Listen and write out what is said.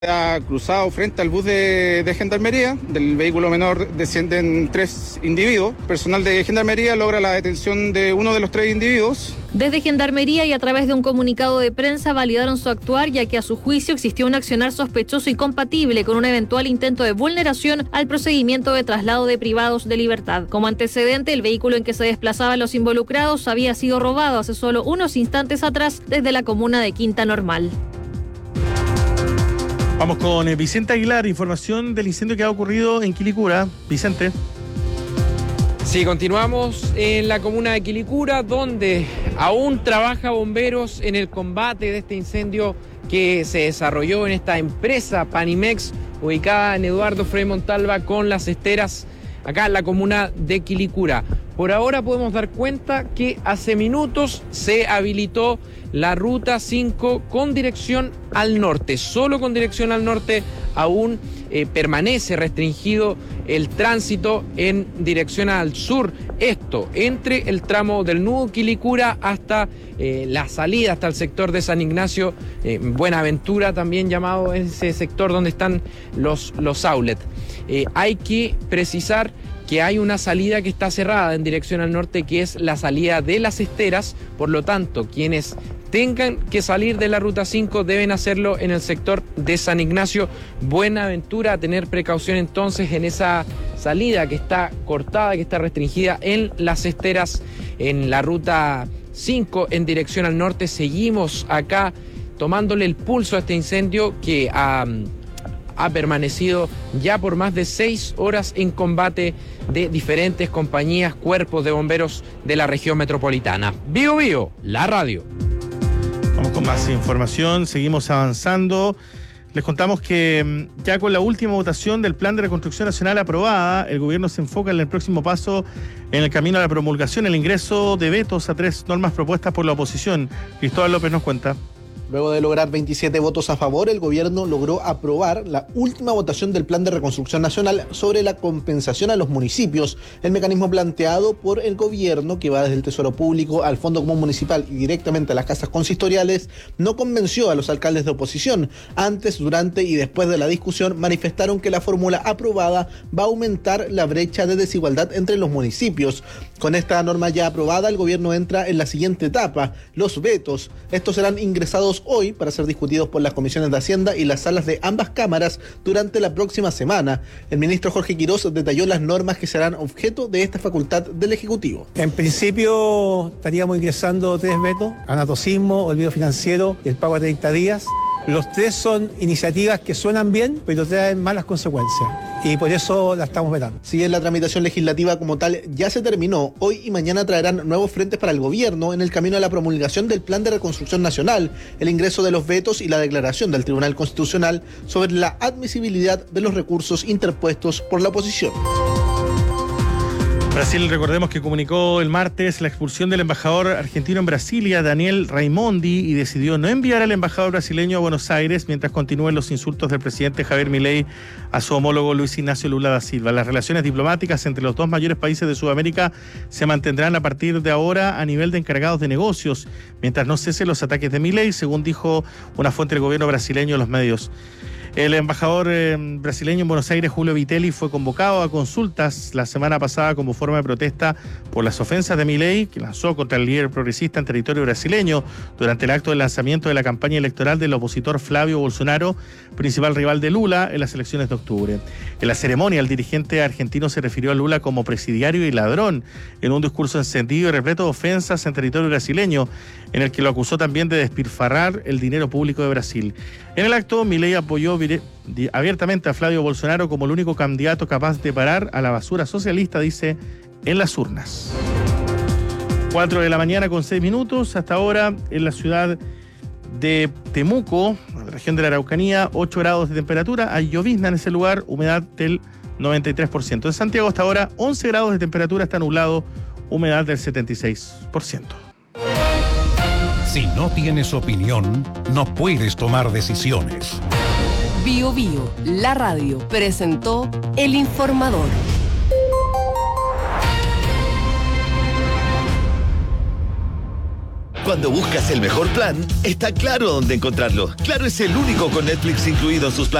Ha cruzado frente al bus de Gendarmería. Del vehículo menor descienden 3 individuos. Personal de Gendarmería logra la detención de uno de los 3 individuos. Desde Gendarmería y a través de un comunicado de prensa validaron su actuar, ya que a su juicio existió un accionar sospechoso y compatible con un eventual intento de vulneración al procedimiento de traslado de privados de libertad. Como antecedente, el vehículo en que se desplazaban los involucrados había sido robado hace solo unos instantes atrás desde la comuna de Quinta Normal. Vamos con Vicente Aguilar, información del incendio que ha ocurrido en Quilicura. Vicente. Sí, continuamos en la comuna de Quilicura, donde aún trabaja bomberos en el combate de este incendio que se desarrolló en esta empresa Panimex, ubicada en Eduardo Frei Montalva con Las Esteras, acá en la comuna de Quilicura. Por ahora podemos dar cuenta que hace minutos se habilitó la ruta 5 con dirección al norte. Solo con dirección al norte aún permanece restringido el tránsito en dirección al sur. Esto entre el tramo del nudo Quilicura hasta la salida, hasta el sector de San Ignacio, Buenaventura, también llamado ese sector donde están los outlets. Hay que precisar que hay una salida que está cerrada en dirección al norte, que es la salida de Las Esteras. Por lo tanto, quienes tengan que salir de la ruta 5 deben hacerlo en el sector de San Ignacio, Buenaventura. A tener precaución entonces en esa salida que está cortada, que está restringida en Las Esteras, en la ruta 5 en dirección al norte. Seguimos acá tomándole el pulso a este incendio que ha permanecido ya por más de 6 horas en combate de diferentes compañías, cuerpos de bomberos de la región metropolitana. Bio Bio, la radio. Vamos con más información, seguimos avanzando. Les contamos que ya con la última votación del Plan de Reconstrucción Nacional aprobada, el gobierno se enfoca en el próximo paso en el camino a la promulgación, el ingreso de vetos a 3 normas propuestas por la oposición. Cristóbal López nos cuenta. Luego de lograr 27 votos a favor, el gobierno logró aprobar la última votación del Plan de Reconstrucción Nacional sobre la compensación a los municipios. El mecanismo planteado por el gobierno, que va desde el Tesoro Público al Fondo Común Municipal y directamente a las casas consistoriales, no convenció a los alcaldes de oposición. Antes, durante y después de la discusión, manifestaron que la fórmula aprobada va a aumentar la brecha de desigualdad entre los municipios. Con esta norma ya aprobada, el gobierno entra en la siguiente etapa, los vetos. Estos serán ingresados hoy para ser discutidos por las comisiones de Hacienda y las salas de ambas cámaras durante la próxima semana. El ministro Jorge Quirós detalló las normas que serán objeto de esta facultad del Ejecutivo. En principio estaríamos ingresando 3 vetos: anatocismo, olvido financiero y el pago a 30 días. Los 3 son iniciativas que suenan bien, pero traen malas consecuencias, y por eso la estamos vetando. Si bien la tramitación legislativa como tal ya se terminó, hoy y mañana traerán nuevos frentes para el gobierno en el camino a la promulgación del Plan de Reconstrucción Nacional, el ingreso de los vetos y la declaración del Tribunal Constitucional sobre la admisibilidad de los recursos interpuestos por la oposición. Brasil, recordemos que comunicó el martes la expulsión del embajador argentino en Brasilia, Daniel Raimondi, y decidió no enviar al embajador brasileño a Buenos Aires mientras continúen los insultos del presidente Javier Milei a su homólogo Luis Ignacio Lula da Silva. Las relaciones diplomáticas entre los 2 mayores países de Sudamérica se mantendrán a partir de ahora a nivel de encargados de negocios, mientras no cesen los ataques de Milei, según dijo una fuente del gobierno brasileño en los medios. El embajador brasileño en Buenos Aires, Julio Vitelli, fue convocado a consultas la semana pasada como forma de protesta por las ofensas de Milei, que lanzó contra el líder progresista en territorio brasileño durante el acto de lanzamiento de la campaña electoral del opositor Flavio Bolsonaro, principal rival de Lula en las elecciones de octubre. En la ceremonia, el dirigente argentino se refirió a Lula como presidiario y ladrón, en un discurso encendido y repleto de ofensas en territorio brasileño, en el que lo acusó también de despilfarrar el dinero público de Brasil. En el acto, Milei apoyó abiertamente a Flavio Bolsonaro como el único candidato capaz de parar a la basura socialista, dice, en las urnas. 4 de la mañana con 6 minutos. Hasta ahora en la ciudad de Temuco, en la región de la Araucanía, 8 grados de temperatura. Hay llovizna en ese lugar, humedad del 93%. En Santiago hasta ahora 11 grados de temperatura, está nublado, humedad del 76%. Si no tienes opinión, no puedes tomar decisiones. Bio Bio, la radio, presentó El Informador. Cuando buscas el mejor plan, está claro dónde encontrarlo. Claro es el único con Netflix incluido en sus planes.